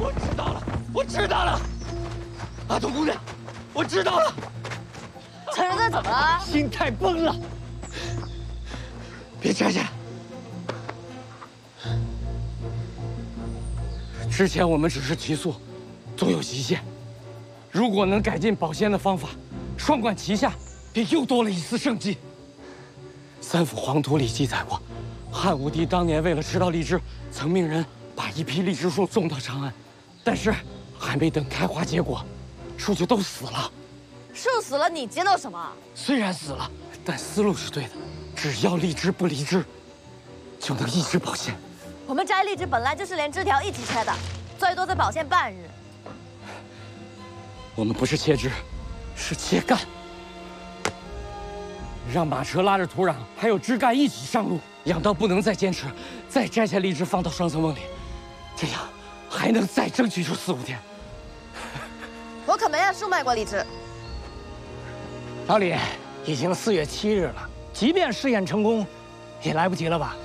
我知道了，我知道了，阿童姑娘，我知道了。 陈仁在怎么了？ 心态崩了。别摘下来。之前我们只是提速，总有极限。如果能改进保鲜的方法，双管齐下，便又多了一丝生机。三府黄图里记载过，汉武帝当年为了吃到荔枝，曾命人把一批荔枝树种到长安，但是还没等开花结果，树就都死了。 树死了，你知道什么？ 虽然死了，但思路是对的，只要荔枝不离枝，就能一直保鲜。 我们摘荔枝本来就是连枝条一起切的，最多再保鲜半日。 我们不是切枝，是切干，让马车拉着土壤还有枝干一起上路，养到不能再坚持，再摘下荔枝放到双层瓮里，这样还能再争取出4、5天。 我可没让树卖过荔枝。 老李，已经4月7日了，即便试验成功，也来不及了吧？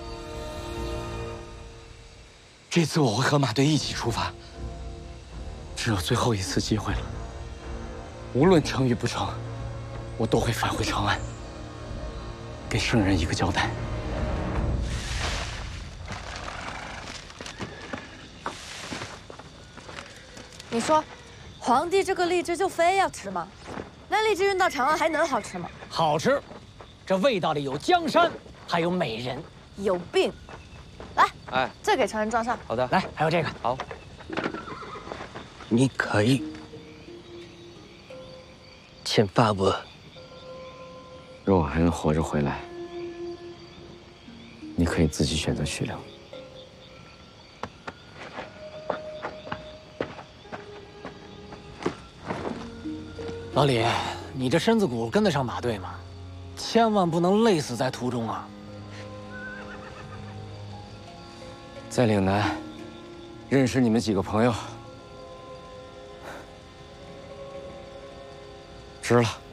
这次我会和马队一起出发，只有最后一次机会了。无论成与不成，我都会返回长安，给圣人一个交代。 你说，皇帝这个荔枝就非要吃吗？那荔枝运到长安还能好吃吗？ 好吃，这味道里有江山，还有美人。 有病！来， 哎， 这给陈仁装上。 好的， 来，还有这个。 好， 你可以，请发我。 如果还能活着回来，你可以自己选择去留。 老李，你这身子骨跟得上马队吗？千万不能累死在途中啊！ 在岭南认识你们几个朋友，值了。